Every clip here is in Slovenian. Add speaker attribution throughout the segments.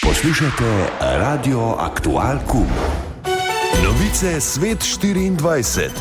Speaker 1: Poslušate Radio Aktual Kum. Novice Svet 24.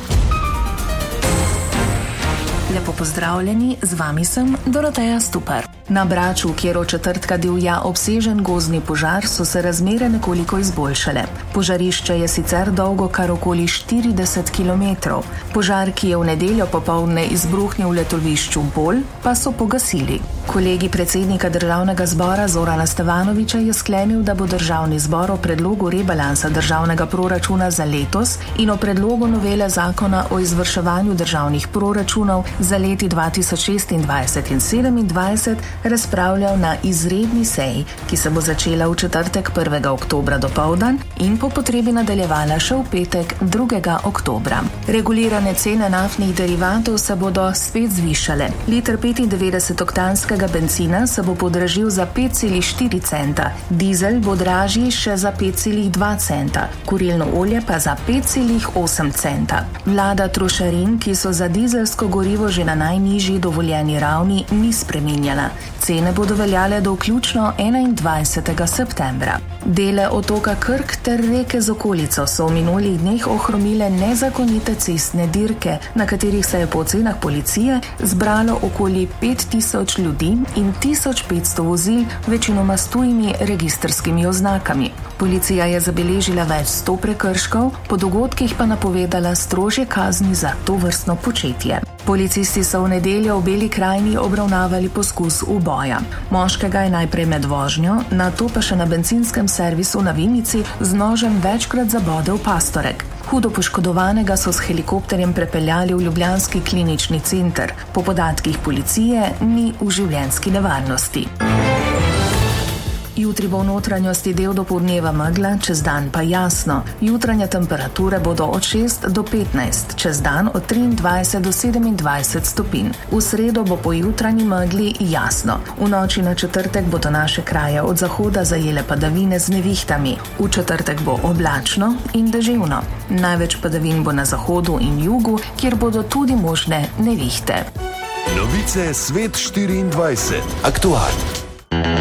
Speaker 2: Lepo pozdravljeni, z vami sem Doroteja Stupar. Na Braču, kjer od četrtka divja obsežen gozdni požar, so se razmere nekoliko izboljšale. Požarišče je sicer dolgo kar okoli 40 km. Požar, ki je v nedeljo popoldne izbruhnil v letovišču Bol, pa so pogasili. Kolegi predsednika Državnega zbora Zorana Stevanovića je sklenil, da bo Državni zbor o predlogu rebalansa državnega proračuna za letos in o predlogu novele zakona o izvrševanju državnih proračunov za leti 2026 in 2027 razpravljal na izredni seji, ki se bo začela v četrtek 1. oktobra dopoldan in po potrebi nadaljevala še v petek 2. oktobra. Regulirane cene naftnih derivatov se bodo spet zvišale. Liter 95-oktanskega bencina se bo podražil za 5,4 centa, dizel bo dražji še za 5,2 centa, kurilno olje pa za 5,8 centa. Vlada trošarin, ki so za dizelsko gorivo že na najnižji dovoljeni ravni, ni spreminjala. Cene bodo veljale do vključno 21. septembra. Dele otoka Krk ter reke z okolico so v minulih dneh ohromile nezakonite cestne dirke, na katerih se je po ocenah policije zbralo okoli 5000 ljudi in 1500 vozil, večinoma s tujimi registrskimi oznakami. Policija je zabeležila več 100 prekrškov, po dogodkih pa napovedala strožje kazni za tovrstno početje. Policisti so v nedeljo v Beli krajini obravnavali poskus uboja. Moškega je najprej med vožnjo, nato pa še na bencinskem servisu na Vinici z nožem večkrat zabodel pastorek. Hudo poškodovanega so s helikopterjem prepeljali v ljubljanski klinični center. Po podatkih policije ni v življenjski nevarnosti. Jutri bo v notranjosti del dopoldneva megla, čez dan pa jasno. Jutranje temperature bodo od 6 do 15, čez dan od 23 do 27 stopinj. V sredo bo po jutranji megli jasno. V noči na četrtek bodo naše kraje od zahoda zajele padavine z nevihtami. V četrtek bo oblačno in deževno. Največ padavin bo na zahodu in jugu, kjer bodo tudi možne nevihte.
Speaker 1: Novice Svet 24. Aktual.